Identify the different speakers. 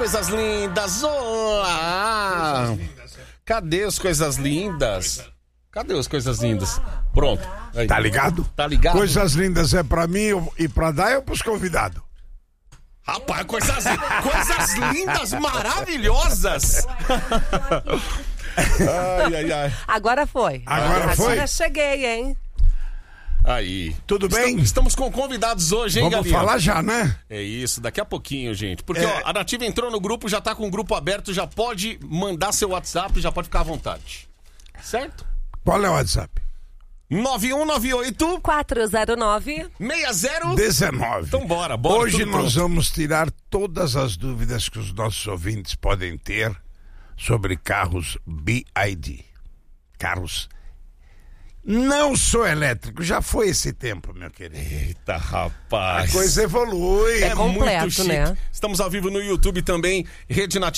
Speaker 1: coisas lindas? Olá! Cadê as coisas lindas? Cadê as coisas lindas? Pronto. Aí.
Speaker 2: Tá ligado?
Speaker 1: Tá ligado?
Speaker 2: Coisas lindas é pra mim e pra dar é pros convidados.
Speaker 1: Rapaz, coisas lindas, maravilhosas. Ai.
Speaker 3: Agora foi. Agora cheguei, hein?
Speaker 1: Aí.
Speaker 2: Tudo bem?
Speaker 1: Estamos com convidados hoje, hein,
Speaker 2: Vamos
Speaker 1: Galinha?
Speaker 2: falar já, né?
Speaker 1: É isso, daqui a pouquinho, gente. Porque ó, a Nativa entrou no grupo, já tá com o grupo aberto, já pode mandar seu WhatsApp, já pode ficar à vontade. Certo?
Speaker 2: Qual é o WhatsApp?
Speaker 1: 9198
Speaker 3: 409
Speaker 2: 6019.
Speaker 1: Então bora.
Speaker 2: Hoje nós vamos tirar todas as dúvidas que os nossos ouvintes podem ter sobre carros BYD. Carros não só elétricos, já foi esse tempo, meu querido.
Speaker 1: Eita, rapaz.
Speaker 2: A coisa evolui.
Speaker 3: É completo,
Speaker 1: muito chique.
Speaker 3: né?
Speaker 1: Estamos ao vivo no YouTube também, Rede Nativa.